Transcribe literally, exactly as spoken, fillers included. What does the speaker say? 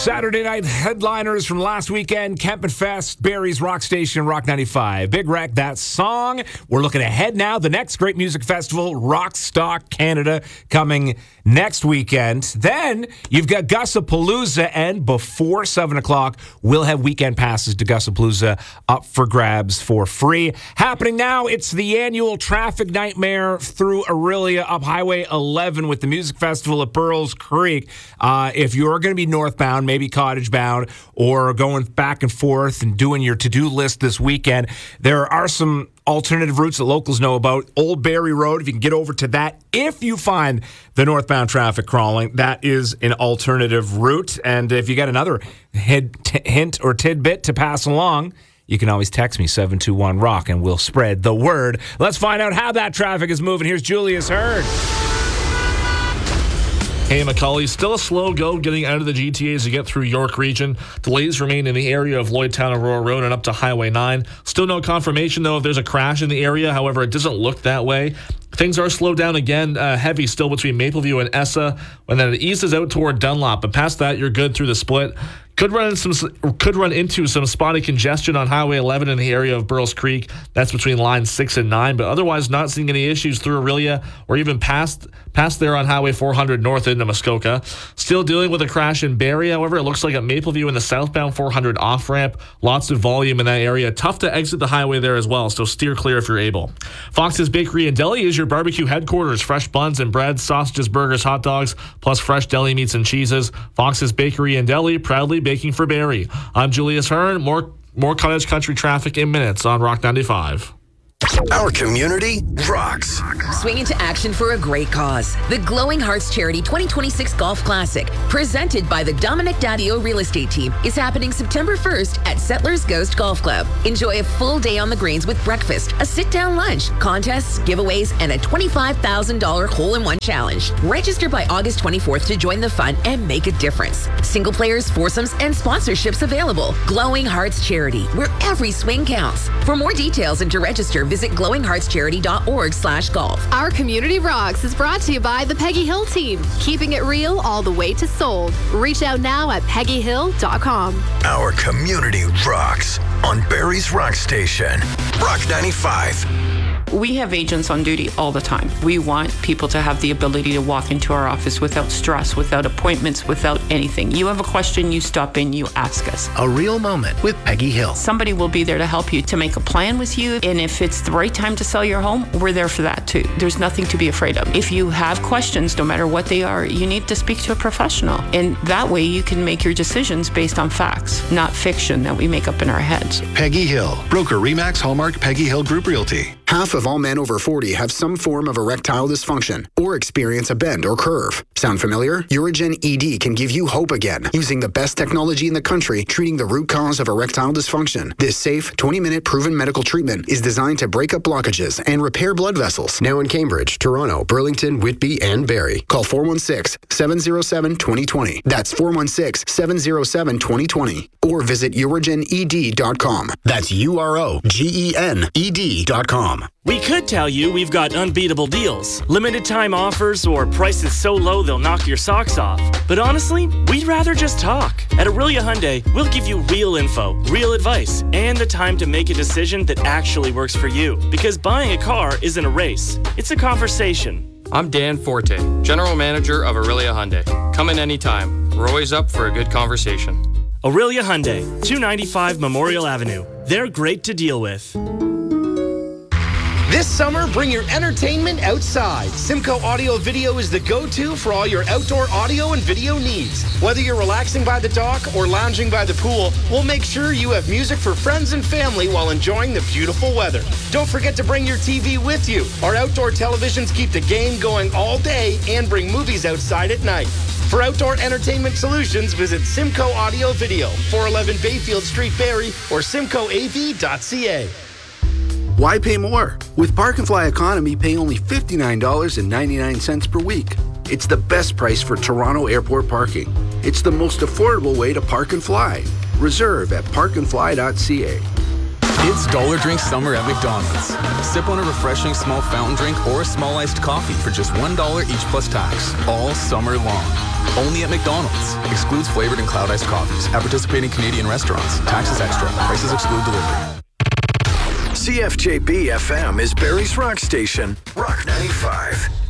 Saturday night headliners from last weekend, Kempin Fest, Barrie's Rock Station, Rock ninety-five. Big Wreck, that song. We're looking ahead now. The next great music festival, Rockstock Canada, coming next weekend. Then you've got Gussapalooza, and before seven o'clock, we'll have weekend passes to Gussapalooza up for grabs for free. Happening now, it's the annual traffic nightmare through Orillia up Highway eleven with the music festival at Pearls Creek. Uh, if you're going to be northbound, maybe cottage bound, or going back and forth and doing your to-do list this weekend, there are some alternative routes that locals know about. Old Barrie Road, if you can get over to that, if you find the northbound traffic crawling, that is an alternative route. And if you got another hint, t- hint or tidbit to pass along, you can always text me, seven two one rock, and we'll spread the word. Let's find out how that traffic is moving. Here's Julius Hurd. Hey, Macaulay, still a slow go getting out of the G T A as you get through York Region. Delays remain in the area of Lloydtown Aurora Road and up to Highway nine. Still no confirmation, though, if there's a crash in the area. However, it doesn't look that way. Things are slowed down again, uh, heavy still between Mapleview and Essa, and then it eases out toward Dunlop. But past that, you're good through the split. Could run in some could run into some spotty congestion on Highway eleven in the area of Burles Creek. That's between lines six and nine, but otherwise not seeing any issues through Orillia or even past past there on Highway four hundred north into Muskoka. Still dealing with a crash in Barrie, however. It looks like at Mapleview in the southbound four hundred off-ramp. Lots of volume in that area. Tough to exit the highway there as well, so steer clear if you're able. Fox's Bakery and Deli is your barbecue headquarters. Fresh buns and breads, sausages, burgers, hot dogs, plus fresh deli meats and cheeses. Fox's Bakery and Deli, proudly baking for Barrie. I'm Julius Hearn. More more cottage country traffic in minutes on Rock ninety-five. Our community rocks. Swing into action for a great cause. The Glowing Hearts Charity twenty twenty-six Golf Classic, presented by the Dominic Daddio Real Estate Team, is happening September first at Settlers Ghost Golf Club. Enjoy a full day on the greens with breakfast, a sit-down lunch, contests, giveaways, and a twenty-five thousand dollars hole-in-one challenge. Register by August twenty-fourth to join the fun and make a difference. Single players, foursomes, and sponsorships available. Glowing Hearts Charity, where every swing counts. For more details and to register, visit glowing hearts charity dot org slash golf. Our Community Rocks is brought to you by the Peggy Hill team, keeping it real all the way to sold. Reach out now at peggy hill dot com. Our community rocks on Barrie's Rock Station. Rock ninety-five. We have agents on duty all the time. We want people to have the ability to walk into our office without stress, without appointments, without anything. You have a question, you stop in, you ask us. A real moment with Peggy Hill. Somebody will be there to help you, to make a plan with you. And if it's the right time to sell your home, we're there for that too. There's nothing to be afraid of. If you have questions, no matter what they are, you need to speak to a professional. And that way you can make your decisions based on facts, not fiction that we make up in our heads. Peggy Hill. Broker Remax Hallmark Peggy Hill Group Realty. Half of all men over forty have some form of erectile dysfunction or experience a bend or curve. Sound familiar? Urigen E D can give you hope again using the best technology in the country treating the root cause of erectile dysfunction. This safe, twenty-minute proven medical treatment is designed to break up blockages and repair blood vessels. Now in Cambridge, Toronto, Burlington, Whitby, and Barrie. Call four one six, seven zero seven, two zero two zero. That's four one six, seven zero seven, two zero two zero. Or visit urigen e d dot com. That's U R O G E N E D dot com. We could tell you we've got unbeatable deals, limited time offers, or prices so low they'll knock your socks off. But honestly, we'd rather just talk. At Orillia Hyundai, we'll give you real info, real advice, and the time to make a decision that actually works for you. Because buying a car isn't a race, it's a conversation. I'm Dan Forte, General Manager of Orillia Hyundai. Come in anytime. We're always up for a good conversation. Orillia Hyundai, two ninety-five Memorial Avenue. They're great to deal with. This summer, bring your entertainment outside. Simcoe Audio Video is the go-to for all your outdoor audio and video needs. Whether you're relaxing by the dock or lounging by the pool, we'll make sure you have music for friends and family while enjoying the beautiful weather. Don't forget to bring your T V with you. Our outdoor televisions keep the game going all day and bring movies outside at night. For outdoor entertainment solutions, visit Simcoe Audio Video, four eleven Bayfield Street, Barrie, or simcoe a v dot c a. Why pay more? With Park and Fly Economy, pay only fifty-nine dollars and ninety-nine cents per week. It's the best price for Toronto airport parking. It's the most affordable way to park and fly. Reserve at park and fly dot c a. It's Dollar Drink Summer at McDonald's. Sip on a refreshing small fountain drink or a small iced coffee for just one dollar each plus tax, all summer long. Only at McDonald's. Excludes flavored and cloud iced coffees at participating Canadian restaurants. Taxes extra. Prices exclude delivery. C F J B F M is Barrie's Rock Station. Rock ninety-five.